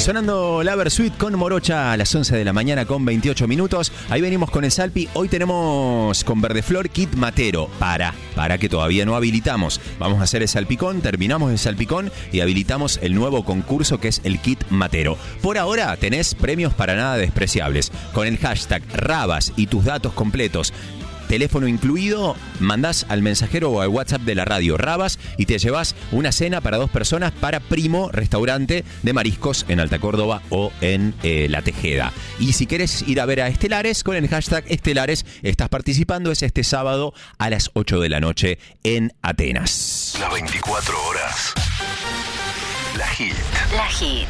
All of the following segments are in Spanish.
Sonando La Versuit con Morocha a las 11 de la mañana con 28 minutos. Ahí venimos con el Salpi. Hoy tenemos con Verdeflor Kit Matero. Para que todavía no habilitamos. Vamos a hacer el salpicón, terminamos el salpicón y habilitamos el nuevo concurso que es el Kit Matero. Por ahora tenés premios para nada despreciables. Con el hashtag Rabas y tus datos completos, teléfono incluido, mandás al mensajero o al WhatsApp de la radio Rabas y te llevas una cena para 2 personas para Primo Restaurante de Mariscos en Alta Córdoba o en La Tejeda. Y si querés ir a ver a Estelares, con el hashtag Estelares estás participando. Es este sábado a las 8 de la noche en Atenas. Las 24 horas. La Hit. La Hit.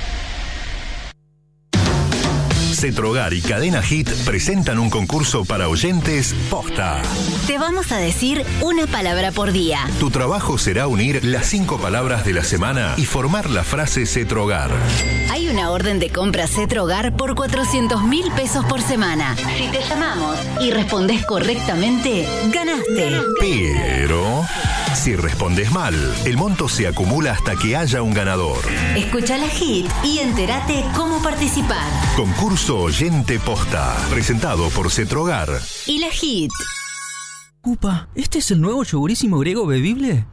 Cetrogar y Cadena Hit presentan un concurso para oyentes posta. Te vamos a decir una palabra por día. Tu trabajo será unir las 5 palabras de la semana y formar la frase Cetrogar. Hay una orden de compra Cetrogar por 400.000 pesos por semana. Si te llamamos y respondes correctamente, ganaste. Pero si respondes mal, el monto se acumula hasta que haya un ganador. Escucha la Hit y entérate cómo participar. Concurso Oyente Posta, presentado por Cetrogar y la Hit. Upa, ¿este es el nuevo yogurísimo griego bebible?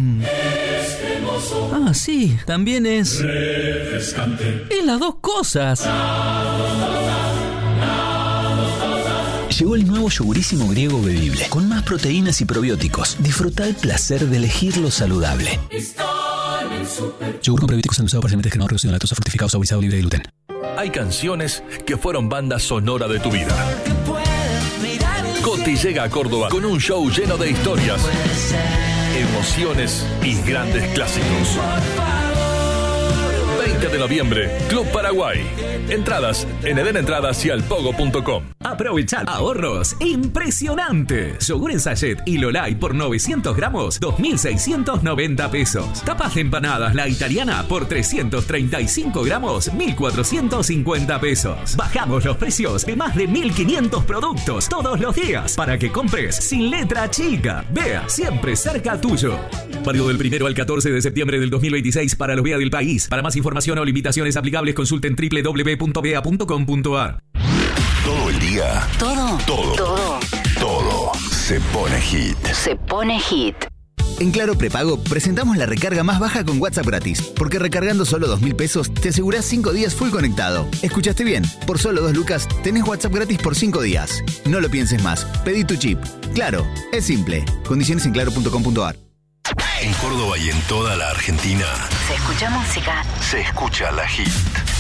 Ah, sí, también es refrescante. Es las dos cosas. Llegó el nuevo yogurísimo griego bebible, con más proteínas y probióticos. Disfruta el placer de elegir lo saludable. Yogur con probióticos endulzado parcialmente descremado, reducido en lactosa, fortificado, saborizado, libre de gluten. Hay canciones que fueron banda sonora de tu vida. Coti llega a Córdoba con un show lleno de historias, emociones y grandes clásicos. 20 de noviembre, Club Paraguay. Entradas en Eden Entradas y alpogo.com. Aprovechad ahorros impresionantes. Yogur en sachet y Lolay por 900 gramos, 2.690 pesos. Tapas de empanadas La Italiana por 335 gramos, 1.450 pesos. Bajamos los precios de más de 1.500 productos todos los días para que compres sin letra chica. Vea, siempre cerca tuyo. Válido del 1 al 14 de septiembre del 2026 para los VEA del país. Para más información o limitaciones aplicables, consulten www.vea.com.ar. Todo el día. Todo se pone hit. Se pone Hit. En Claro Prepago presentamos la recarga más baja con WhatsApp gratis, porque recargando solo 2.000 pesos te asegurás 5 días full conectado. ¿Escuchaste bien? Por solo 2 lucas tenés WhatsApp gratis por 5 días. No lo pienses más. Pedí tu chip. Claro, es simple. Condiciones en claro.com.ar. En Córdoba y en toda la Argentina Se escucha música. se escucha la Hit.